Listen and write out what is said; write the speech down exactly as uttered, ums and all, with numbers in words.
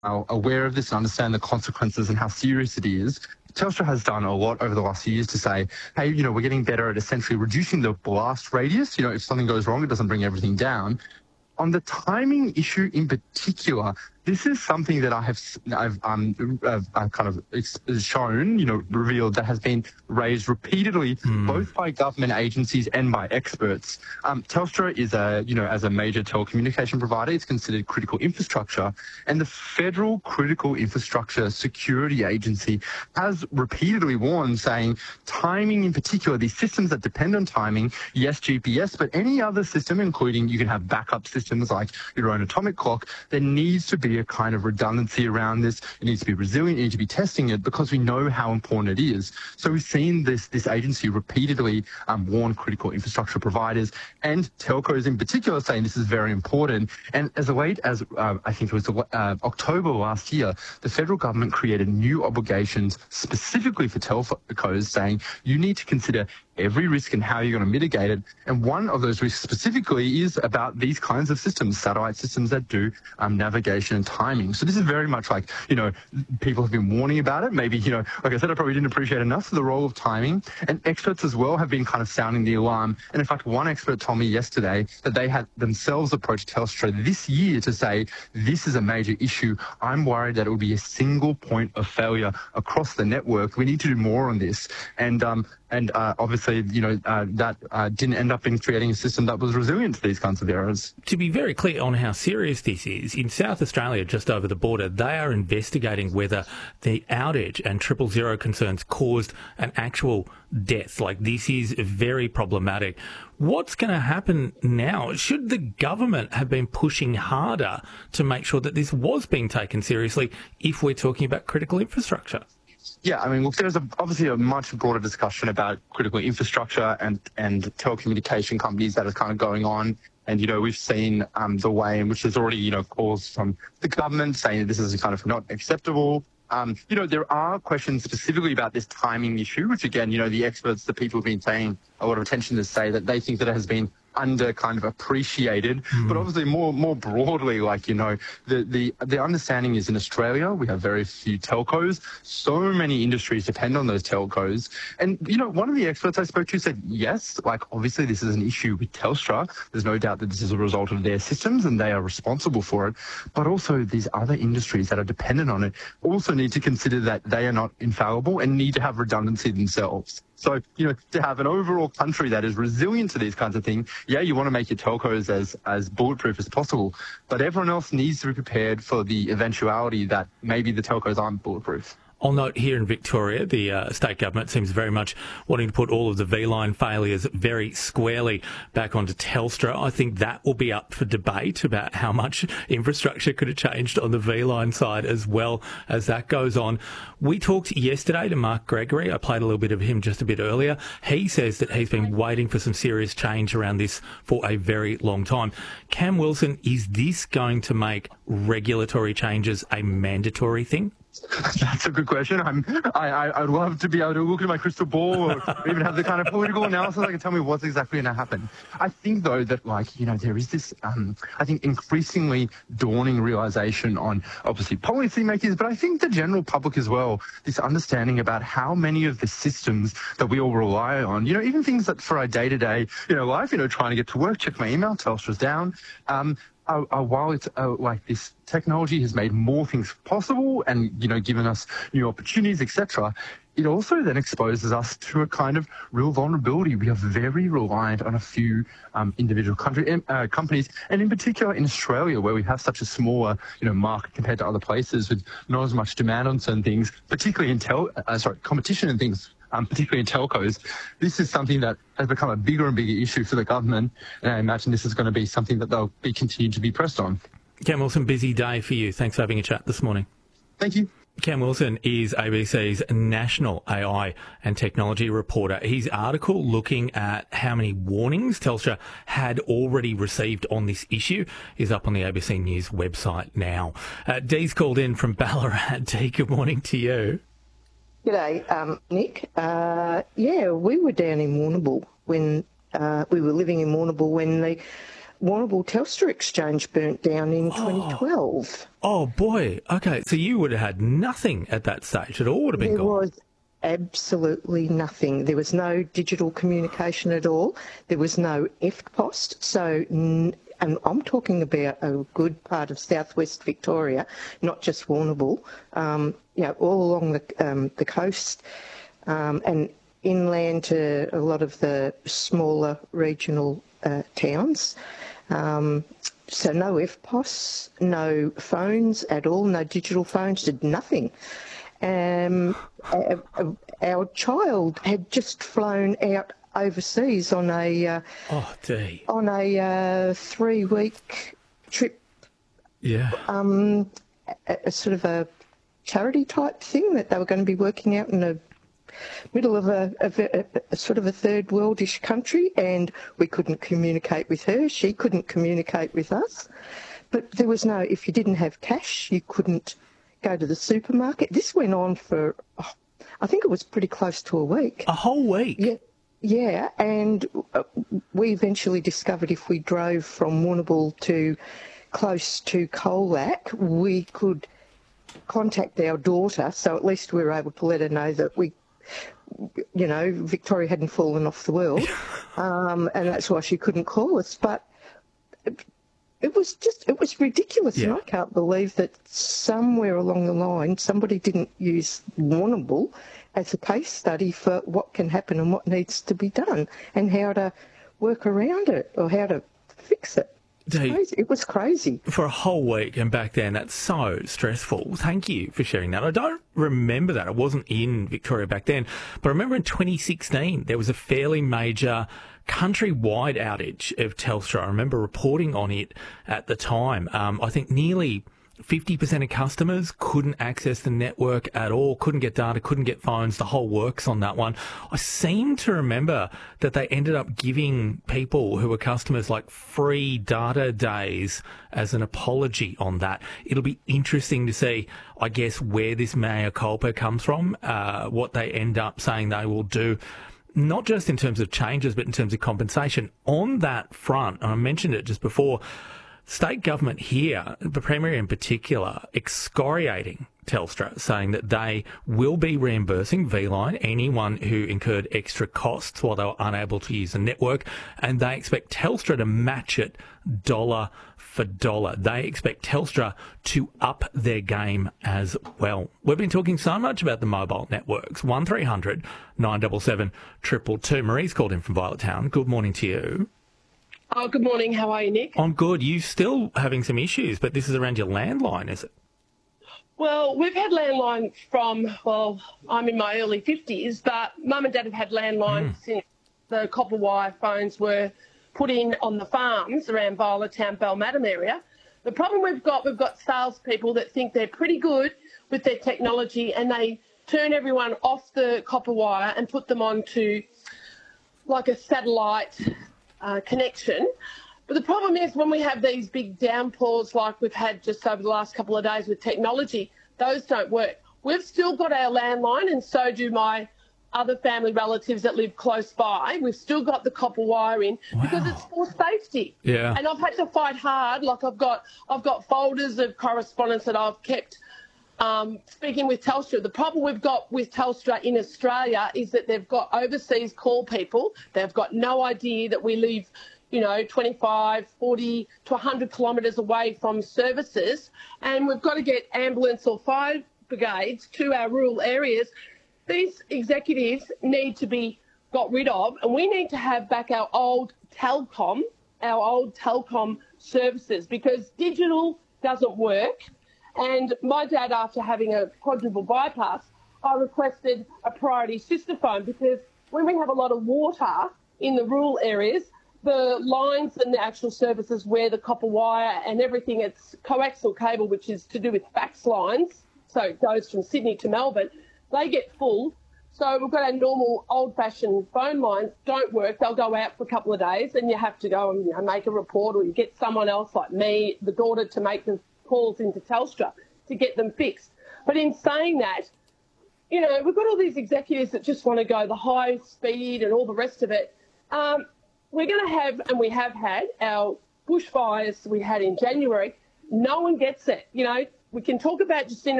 are aware of this and understand the consequences and how serious it is, Telstra has done a lot over the last few years to say, hey, you know, we're getting better at essentially reducing the blast radius. You know, if something goes wrong, it doesn't bring everything down. On the timing issue in particular, this is something that I have I've, um, I've, I've kind of shown, you know, revealed that has been raised repeatedly, mm. both by government agencies and by experts. Um, Telstra is a, you know, as a major telecommunication provider, it's considered critical infrastructure, and the Federal Critical Infrastructure Security Agency has repeatedly warned, saying timing in particular, these systems that depend on timing, yes, G P S, but any other system, including you can have backup systems like your own atomic clock, there needs to be a kind of redundancy around this. It needs to be resilient. You need to be testing it because we know how important it is. So we've seen this this agency repeatedly um, warn critical infrastructure providers and telcos in particular, saying this is very important. And as late as uh, I think it was uh, October last year, the federal government created new obligations specifically for telcos, saying you need to consider every risk and how you're going to mitigate it. And one of those risks specifically is about these kinds of systems, satellite systems that do um, navigation and timing. So this is very much like, you know, people have been warning about it. Maybe, you know, like I said, I probably didn't appreciate enough the role of timing. And experts as well have been kind of sounding the alarm. And in fact, one expert told me yesterday that they had themselves approached Telstra this year to say, this is a major issue. I'm worried that it will be a single point of failure across the network. We need to do more on this. And, um, And uh, obviously, you know, uh, that uh, didn't end up in creating a system that was resilient to these kinds of errors. To be very clear on how serious this is, in South Australia, just over the border, they are investigating whether the outage and triple zero concerns caused an actual death. Like, this is very problematic. What's going to happen now? Should the government have been pushing harder to make sure that this was being taken seriously if we're talking about critical infrastructure? Yeah, I mean, look, there's a, obviously a much broader discussion about critical infrastructure and, and telecommunication companies that are kind of going on. And, you know, we've seen um, the way in which there's already, you know, calls from the government saying that this is kind of not acceptable. Um, you know, there are questions specifically about this timing issue, which, again, you know, the experts, the people have been paying a lot of attention to say that they think that it has been under kind of appreciated, mm. but obviously more more broadly, like, you know, the, the the understanding is in Australia, we have very few telcos. So many industries depend on those telcos. And, you know, one of the experts I spoke to said, yes, like, obviously this is an issue with Telstra. There's no doubt that this is a result of their systems and they are responsible for it. But also these other industries that are dependent on it also need to consider that they are not infallible and need to have redundancy themselves. So, you know, to have an overall country that is resilient to these kinds of things, yeah, you want to make your telcos as, as bulletproof as possible, but everyone else needs to be prepared for the eventuality that maybe the telcos aren't bulletproof. I'll note here in Victoria, the uh, state government seems very much wanting to put all of the V-Line failures very squarely back onto Telstra. I think that will be up for debate about how much infrastructure could have changed on the V-Line side as well as that goes on. We talked yesterday to Mark Gregory. I played a little bit of him just a bit earlier. He says that he's been waiting for some serious change around this for a very long time. Cam Wilson, is this going to make regulatory changes a mandatory thing? That's a good question. I'm, I, I, I'd love to be able to look at my crystal ball or even have the kind of political analysis that can tell me what's exactly going to happen. I think, though, that, like, you know, there is this, um, I think, increasingly dawning realization on, obviously, policymakers, but I think the general public as well, this understanding about how many of the systems that we all rely on, you know, even things that for our day-to-day, you know, life, you know, trying to get to work, check my email, Telstra's down, um, Uh, uh, while it's uh, like this technology has made more things possible and, you know, given us new opportunities, et cetera, it also then exposes us to a kind of real vulnerability. We are very reliant on a few um, individual country uh, companies, and in particular in Australia, where we have such a smaller, you know, market compared to other places with not as much demand on certain things, particularly in tel uh, sorry, competition and things. Um, particularly in telcos. This is something that has become a bigger and bigger issue for the government, and I imagine this is going to be something that they'll be continued to be pressed on. Cam Wilson, busy day for you. Thanks for having a chat this morning. Thank you. Cam Wilson is A B C's national A I and technology reporter. His article looking at how many warnings Telstra had already received on this issue is up on the A B C News website now. Uh, Dee's called in from Ballarat. Dee, good morning to you. G'day, um, Nick. Uh, yeah, we were down in Warrnambool when uh, we were living in Warrnambool when the Warrnambool Telstra exchange burnt down in twenty twelve. Oh, boy. Okay, so you would have had nothing at that stage. It all would have been There gone. was absolutely nothing. There was no digital communication at all. There was no F P O S. So, and I'm talking about a good part of southwest Victoria, not just Warrnambool, um, you know, all along the, um, the coast um, and inland to a lot of the smaller regional uh, towns. Um, so no F P O S, no phones at all, no digital phones, did nothing. Um, our, our child had just flown out overseas on a uh, oh, gee. on a uh, three-week trip. Yeah. Um, a, a sort of a charity type thing that they were going to be working out in the middle of a, a, a sort of a third worldish country, and we couldn't communicate with her. She couldn't communicate with us. But there was no, if you didn't have cash, you couldn't go to the supermarket. This went on for, oh, I think it was pretty close to a week. A whole week? Yeah, yeah. And we eventually discovered if we drove from Warrnambool to close to Colac, we could contact our daughter, so at least we were able to let her know that we, you know, Victoria hadn't fallen off the world, um, and that's why she couldn't call us. But it, it was just, it was ridiculous, yeah. and I can't believe that somewhere along the line somebody didn't use Warrnambool as a case study for what can happen and what needs to be done and how to work around it or how to fix it. Crazy. It was crazy. For a whole week, and back then, that's so stressful. Thank you for sharing that. I don't remember that. I wasn't in Victoria back then. But I remember in twenty sixteen, there was a fairly major countrywide outage of Telstra. I remember reporting on it at the time. Um, I think nearly fifty percent of customers couldn't access the network at all, couldn't get data, couldn't get phones, the whole works on that one. I seem to remember that they ended up giving people who were customers like free data days as an apology on that. It'll be interesting to see, I guess, where this mea culpa comes from, uh, what they end up saying they will do. Not just in terms of changes, but in terms of compensation. On that front, and I mentioned it just before, state government here, the Premier in particular, excoriating Telstra, saying that they will be reimbursing V-Line anyone who incurred extra costs while they were unable to use the network, and they expect Telstra to match it dollar for dollar. They expect Telstra to up their game as well. We've been talking so much about the mobile networks. one three hundred nine seven seven two two two. Marie's called in from Violet Town. Good morning to you. Oh, good morning. How are you, Nick? I'm good. You're still having some issues, but this is around your landline, is it? Well, we've had landline from, well, I'm in my early fifties, but Mum and Dad have had landline mm. since the copper wire phones were put in on the farms around Violet Town, Balmadam area. The problem we've got, we've got salespeople that think they're pretty good with their technology, and they turn everyone off the copper wire and put them onto like a satellite Uh, connection. But the problem is when we have these big downpours like we've had just over the last couple of days with technology, those don't work. We've still got our landline, and so do my other family relatives that live close by. We've still got the copper wire in wow. because it's for safety. Yeah. And I've had to fight hard. Like I've got I've got folders of correspondence that I've kept Um, speaking with Telstra. The problem we've got with Telstra in Australia is that they've got overseas call people. They've got no idea that we live, you know, twenty-five, forty to one hundred kilometres away from services, and we've got to get ambulance or fire brigades to our rural areas. These executives need to be got rid of, and we need to have back our old telecom, our old telecom services, because digital doesn't work. And my dad, after having a quadruple bypass, I requested a priority sister phone because when we have a lot of water in the rural areas, the lines and the actual services where the copper wire and everything, it's coaxial cable, which is to do with fax lines, so it goes from Sydney to Melbourne, they get full. So we've got our normal old-fashioned phone lines, don't work. They'll go out for a couple of days and you have to go and you know, make a report, or you get someone else like me, the daughter, to make the calls into Telstra to get them fixed. But in saying that, you know, we've got all these executives that just want to go the high speed and all the rest of it. Um, we're going to have, and we have had, our bushfires we had in January, no one gets it. You know, we can talk about Jacinda